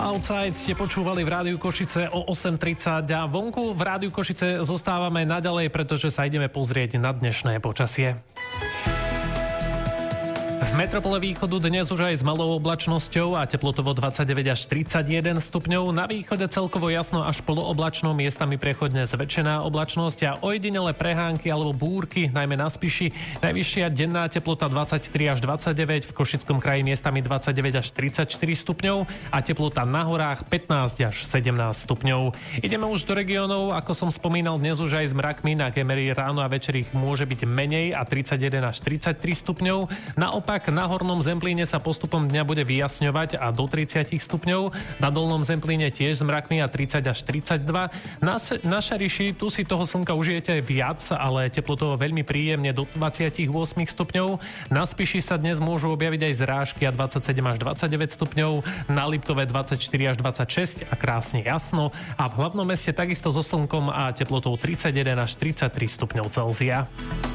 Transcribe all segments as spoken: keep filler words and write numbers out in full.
Outside ste počúvali v Rádiu Košice o osem tridsať a vonku v Rádiu Košice zostávame naďalej, pretože sa ideme pozrieť na dnešné počasie. V metropole východu dnes už aj s malou oblačnosťou a teplotovo dvadsaťdeväť až tridsaťjeden stupňov. Na východe celkovo jasno až polooblačno, miestami prechodne zväčšená oblačnosť a ojedinele prehánky alebo búrky, najmä na Spiši. Najvyššia denná teplota dvadsaťtri až dvadsaťdeväť, v Košickom kraji miestami dvadsaťdeväť až tridsaťštyri stupňov a teplota na horách pätnásť až sedemnásť stupňov. Ideme už do regiónov, ako som spomínal, dnes už aj s mrakmi, na Gemery ráno a večer ich môže byť menej a tridsaťjeden až tridsaťtri stupňov. Naopak na Hornom Zemplíne sa postupom dňa bude vyjasňovať a do tridsať stupňov. Na Dolnom Zemplíne tiež s mrakmi a tridsať až tridsaťdva. Na, na Šariši tu si toho slnka užijete viac, ale teplotovo veľmi príjemne do dvadsaťosem stupňov. Na Spiši sa dnes môžu objaviť aj zrážky a dvadsaťsedem až dvadsaťdeväť stupňov. Na Liptove dvadsaťštyri až dvadsaťšesť a krásne jasno. A v hlavnom meste takisto so slnkom a teplotou tridsaťjeden až tridsaťtri stupňov Celzia.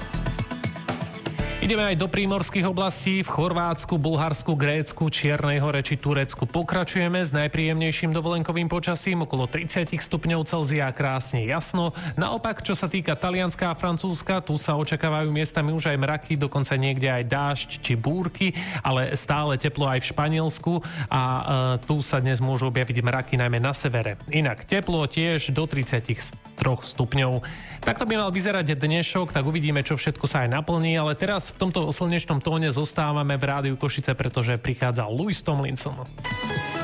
Ideme aj do prímorských oblastí. V Chorvátsku, Bulharsku, Grécku, Čiernej Hore či Turecku pokračujeme s najpríjemnejším dovolenkovým počasím okolo tridsať stupňov Celzia, krásne jasno. Naopak, čo sa týka Talianska a Francúzska, tu sa očakávajú miestami už aj mraky, dokonca niekde aj dážď či búrky, ale stále teplo aj v Španielsku a e, tu sa dnes môžu objaviť mraky najmä na severe. Inak teplo tiež do tridsaťtri stupňov. Takto by mal vyzerať dnešok, tak uvidíme, čo všetko sa aj naplní, ale teraz v tomto slnečnom tóne zostávame v Rádiu Košice, pretože prichádza Louis Tomlinson.